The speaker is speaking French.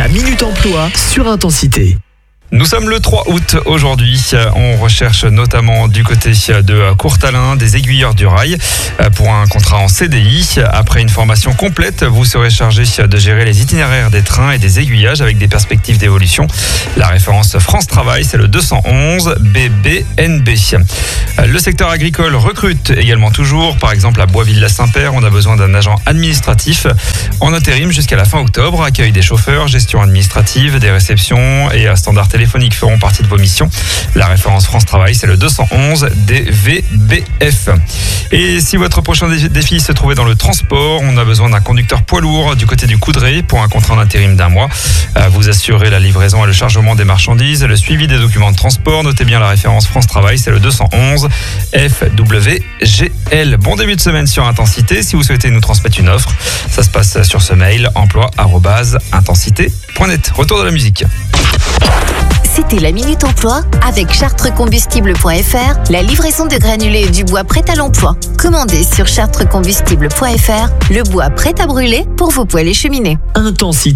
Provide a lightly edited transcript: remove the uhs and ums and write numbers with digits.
La Minute Emploi sur Intensité. Nous sommes le 3 août aujourd'hui. On recherche notamment du côté de Courtalin des aiguilleurs du rail pour un contrat en CDI. Après une formation complète, vous serez chargé de gérer les itinéraires des trains et des aiguillages avec des perspectives d'évolution. La référence France Travail, c'est le 211 BBNB. Le secteur agricole recrute également toujours. Par exemple, à Boisville-la-Saint-Père, on a besoin d'un agent administratif en intérim jusqu'à la fin octobre. Accueil des chauffeurs, gestion administrative, des réceptions et standards téléphoniques feront partie de vos missions. La référence France Travail, c'est le 211 DVBF. Et si votre prochain défi se trouvait dans le transport, on a besoin d'un conducteur poids lourd du côté du Coudray pour un contrat d'intérim d'1 mois. Vous assurez la livraison et le chargement des marchandises, le suivi des documents de transport. Notez bien la référence France Travail, c'est le 211 FWGL. Bon début de semaine sur Intensité. Si vous souhaitez nous transmettre une offre, ça se passe sur ce mail emploi@intensité.net. Retour de la musique. C'était la Minute Emploi avec chartrecombustible.fr, la livraison de granulés et du bois prêt à l'emploi. Commandez sur chartrecombustible.fr le bois prêt à brûler pour vos poêles et cheminées. Intensité.